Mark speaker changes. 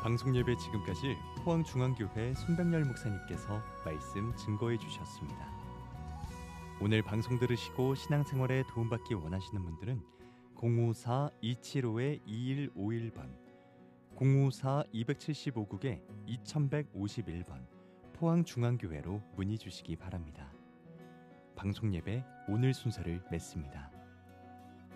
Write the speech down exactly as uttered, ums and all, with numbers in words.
Speaker 1: 방송 예배 지금까지 포항중앙교회 손병열 목사님께서 말씀 증거해 주셨습니다. 오늘 방송 들으시고 신앙생활에 도움받기 원하시는 분들은 공오사 이칠오 이일오일 번, 공오사 이칠오 국에 이천백오십일 번 포항중앙교회로 문의 주시기 바랍니다. 방송 예배 오늘 순서를 맺습니다.